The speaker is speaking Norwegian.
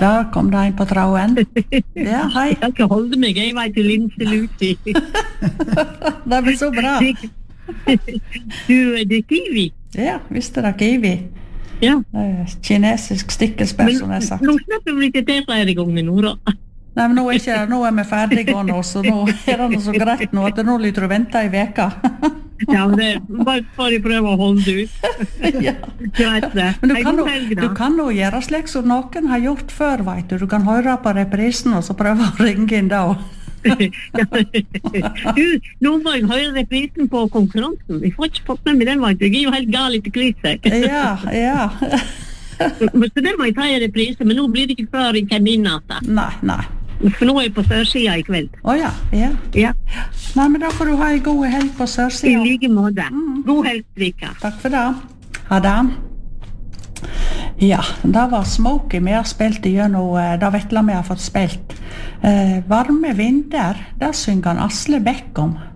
Da kom det en på trauen. Ja, hei. Jeg skal holde meg, jeg vet til Linse Luti. Det er så bra. Det er kiwi. Ja, visste det kiwi. Ja. Kinesisk stikkelsbær, som jeg sagt. Nå slipper vi ikke til flere ganger nå, da. Nei, men nå er vi ferdige nå, så nå er det noe så greit nå, at nå lyder du vente i veka. Ja, men det bare prøve å holde ut. Ja. Men du kan jo gjøre slik som noen har gjort før, vet du. Du kan høre på reprisen, og så prøve å ringe inn da. Du, nå må jeg høre reprisen på konkurransen. Jeg får ikke fått med meg den, vet du. Jeg er jo helt gal etter kvitset. Ja. Så det må jeg ta i reprise, men nå blir det ikke før i terminatet. Nei. For nå er jeg på sørsida i kveld. Ja. Nei, men da får du ha en god helg på sørsida. I like måte. God helg, Rika. Takk for det. Ha det. Ja, det var Smokey vi har spilt igjennom, det Vetla vi har fått spilt. Varme vinder, det synger han Asle Bekk om.